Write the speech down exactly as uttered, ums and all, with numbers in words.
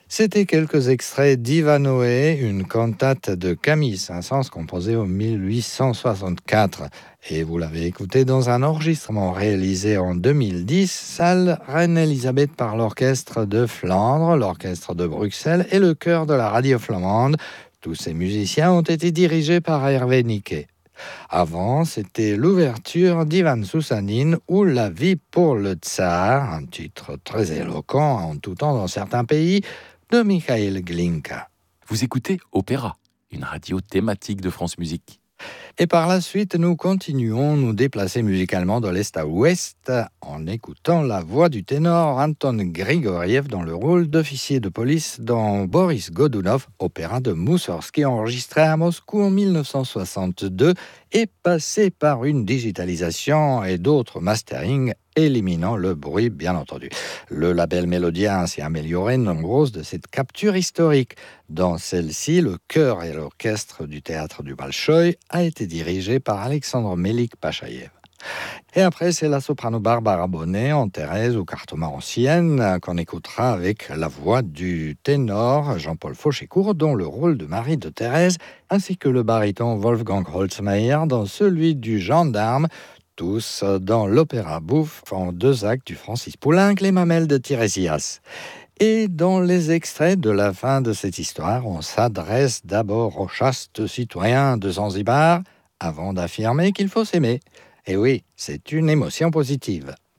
C'était quelques extraits d'Ivanoé, une cantate de Camille Saint-Saëns composée en mille huit cent soixante-quatre. Et vous l'avez écouté dans un enregistrement réalisé en deux mille dix, salle Reine-Élisabeth par l'Orchestre de Flandre, l'Orchestre de Bruxelles et le chœur de la radio flamande. Tous ces musiciens ont été dirigés par Hervé Niquet. Avant, c'était l'ouverture d'Ivan Soussanine ou La vie pour le tsar, un titre très éloquent en tout temps dans certains pays, de Mikhail Glinka. Vous écoutez Opéra, une radio thématique de France Musique. Et par la suite, nous continuons nous déplacer musicalement de l'est à l'ouest en écoutant la voix du ténor Anton Grigoriev dans le rôle d'officier de police dans Boris Godunov, opéra de Moussorski enregistré à Moscou en mille neuf cent soixante-deux et passé par une digitalisation et d'autres masterings éliminant le bruit, bien entendu. Le label Mélodia a ainsi amélioré nombreuses de cette capture historique. Dans celle-ci, le chœur et l'orchestre du théâtre du Bolchoï a été dirigé par Alexandre Melik-Pachaïev. Et après, c'est la soprano Barbara Bonnet en Thérèse ou Cartomar ancienne qu'on écoutera avec la voix du ténor Jean-Paul Fauchécourt dans le rôle de Marie de Thérèse, ainsi que le baryton Wolfgang Holzmeier dans celui du gendarme, tous dans l'opéra bouffe en deux actes du Francis Poulenc, Les Mamelles de Tiresias. Et dans les extraits de la fin de cette histoire, on s'adresse d'abord aux chastes citoyens de Zanzibar avant d'affirmer qu'il faut s'aimer. Et oui, c'est une émotion positive.